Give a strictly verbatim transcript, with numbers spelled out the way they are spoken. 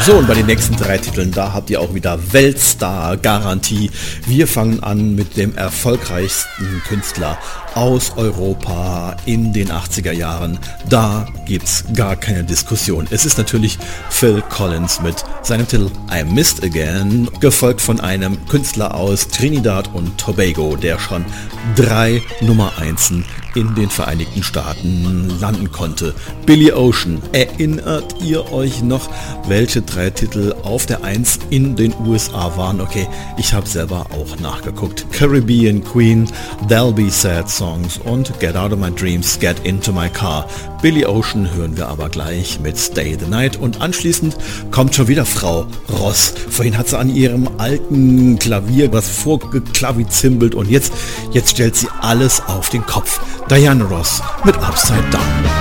So, und bei den nächsten drei Titeln, da habt ihr auch wieder Weltstar-Garantie. Wir fangen an mit dem erfolgreichsten Künstler aus Europa in den achtziger Jahren. Da gibt's gar keine Diskussion. Es ist natürlich Phil Collins mit seinem Titel I Missed Again, gefolgt von einem Künstler aus Trinidad und Tobago, der schon drei Nummer Einsen in den Vereinigten Staaten landen konnte. Billy Ocean. Erinnert ihr euch noch, welche drei Titel auf der Eins in den U S A waren? Okay, ich habe selber auch nachgeguckt. Caribbean Queen, There'll Be Sad Songs und Get Out of My Dreams, Get Into My Car. Billy Ocean hören wir aber gleich mit Stay the Night und anschließend kommt schon wieder Frau Ross. Vorhin hat sie an ihrem alten Klavier was vorgeklavizimbelt und jetzt, jetzt stellt sie alles auf den Kopf. Diana Ross mit Upside Down.